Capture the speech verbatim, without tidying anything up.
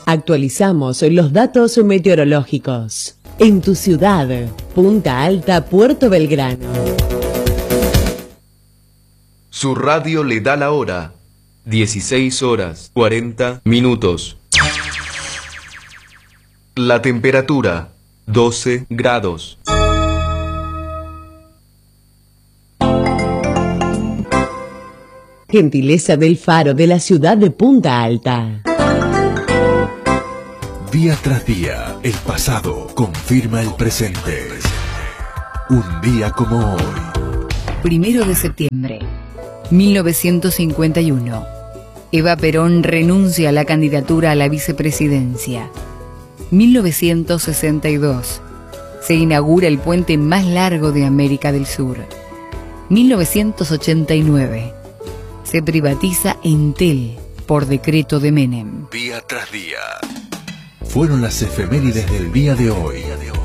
Actualizamos los datos meteorológicos. En tu ciudad, Punta Alta, Puerto Belgrano. Su radio le da la hora. dieciséis horas, cuarenta minutos. La temperatura, doce grados. Gentileza del Faro de la ciudad de Punta Alta. Día tras día, el pasado confirma el presente. Un día como hoy. Primero de septiembre, mil novecientos cincuenta y uno. Eva Perón renuncia a la candidatura a la vicepresidencia. mil novecientos sesenta y dos. Se inaugura el puente más largo de América del Sur. mil novecientos ochenta y nueve. Se privatiza Entel por decreto de Menem. Día tras día. Fueron las efemérides del día de hoy.